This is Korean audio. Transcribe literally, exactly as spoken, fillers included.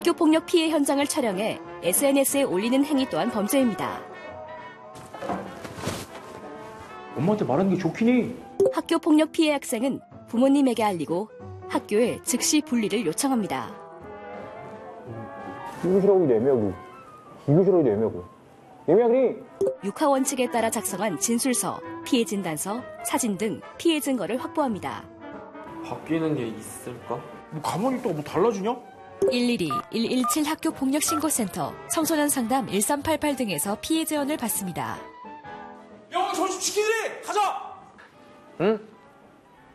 학교폭력 피해 현장을 촬영해 에스엔에스에 올리는 행위 또한 범죄입니다. 엄마한테 말하는 게 좋긴 해. 학교폭력 피해 학생은 부모님에게 알리고 학교에 즉시 분리를 요청합니다. 이교시라고 애매하고 이교시라고 애매하고 애매하니 육하 원칙에 따라 작성한 진술서, 피해 진단서, 사진 등 피해 증거를 확보합니다. 바뀌는 게 있을까? 뭐 가만히 있다가 뭐 달라지냐? 일일이, 일일칠 학교폭력신고센터, 청소년 상담 일삼팔팔 등에서 피해 지원을 받습니다. 야, 정신 지키지! 가자! 응?